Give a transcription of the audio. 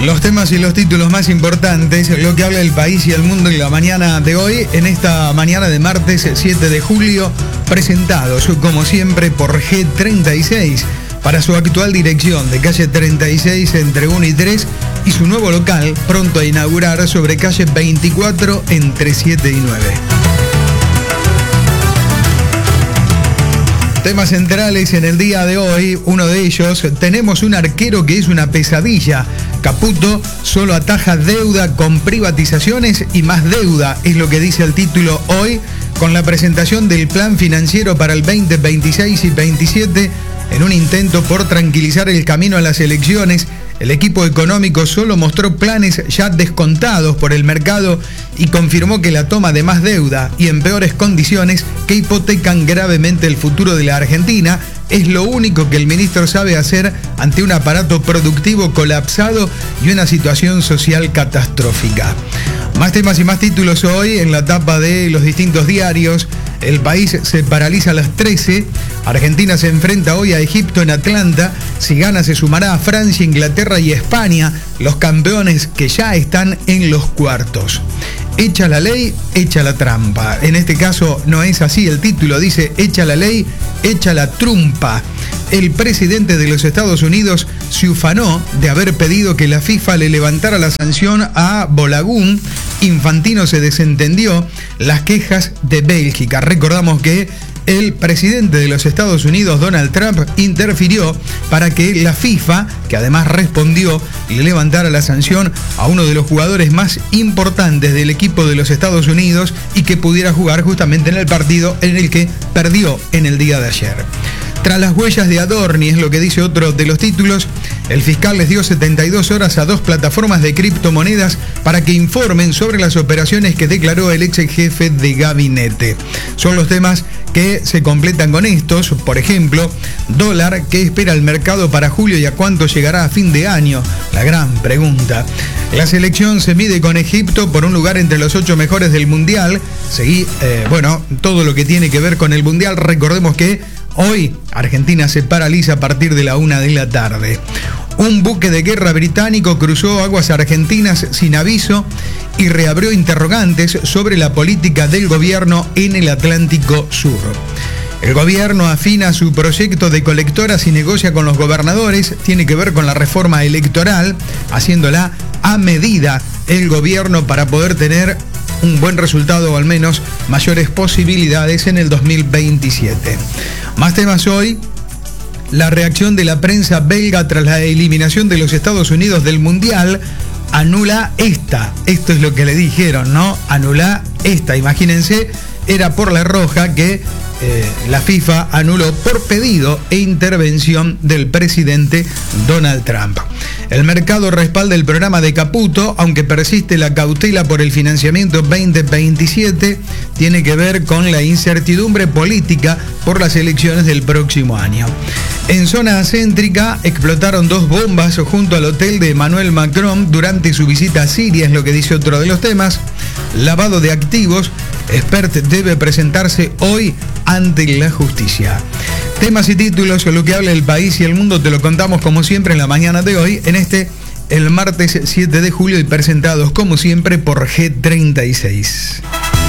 Los temas y los títulos más importantes, lo que habla el país y el mundo en la mañana de hoy, en esta mañana de martes 7 de julio, presentados como siempre por G36 para su actual dirección de calle 36 entre 1 y 3 y su nuevo local pronto a inaugurar sobre calle 24 entre 7 y 9. Temas centrales en el día de hoy, uno de ellos, tenemos un arquero que es una pesadilla. Caputo solo ataja deuda con privatizaciones y más deuda, es lo que dice el título hoy, con la presentación del plan financiero para el 2026 y 27, en un intento por tranquilizar el camino a las elecciones. El equipo económico solo mostró planes ya descontados por el mercado y confirmó que la toma de más deuda y en peores condiciones que hipotecan gravemente el futuro de la Argentina es lo único que el ministro sabe hacer ante un aparato productivo colapsado y una situación social catastrófica. Más temas y más títulos hoy en la tapa de los distintos diarios. El país se paraliza a las 13. Argentina se enfrenta hoy a Egipto en Atlanta. Si gana se sumará a Francia, Inglaterra y España, los campeones que ya están en los cuartos. Echa la ley, echa la trampa. En este caso no es así, el título dice echa la ley, echa la trumpa. El presidente de los Estados Unidos se ufanó de haber pedido que la FIFA le levantara la sanción a Bolagun. Infantino se desentendió las quejas de Bélgica. Recordamos que el presidente de los Estados Unidos, Donald Trump, interfirió para que la FIFA, que además respondió, le levantara la sanción a uno de los jugadores más importantes del equipo de los Estados Unidos y que pudiera jugar justamente en el partido en el que perdió en el día de ayer. Tras las huellas de Adorni, es lo que dice otro de los títulos, el fiscal les dio 72 horas a 2 plataformas de criptomonedas para que informen sobre las operaciones que declaró el ex jefe de gabinete. Son los temas que se completan con estos, por ejemplo, dólar, ¿qué espera el mercado para julio y a cuánto llegará a fin de año? La gran pregunta. La selección se mide con Egipto por un lugar entre los 8 mejores del Mundial. Seguí, todo lo que tiene que ver con el Mundial, recordemos que hoy Argentina se paraliza a partir de la 1 de la tarde. Un buque de guerra británico cruzó aguas argentinas sin aviso y reabrió interrogantes sobre la política del gobierno en el Atlántico Sur. El gobierno afina su proyecto de colectoras y negocia con los gobernadores. Tiene que ver con la reforma electoral, haciéndola a medida el gobierno para poder tener un buen resultado o al menos mayores posibilidades en el 2027. Más temas hoy. La reacción de la prensa belga tras la eliminación de los Estados Unidos del Mundial. Anula esta. Esto es lo que le dijeron, ¿no? Anula esta. Imagínense, era por la roja que la FIFA anuló por pedido e intervención del presidente Donald Trump. El mercado respalda el programa de Caputo, aunque persiste la cautela por el financiamiento 2027, tiene que ver con la incertidumbre política por las elecciones del próximo año. En zona céntrica explotaron 2 bombas junto al hotel de Emmanuel Macron durante su visita a Siria, es lo que dice otro de los temas. Lavado de activos, Expert debe presentarse hoy ante la justicia. Temas y títulos, lo que habla el país y el mundo, te lo contamos como siempre en la mañana de hoy, en el martes 7 de julio y presentados como siempre por G36.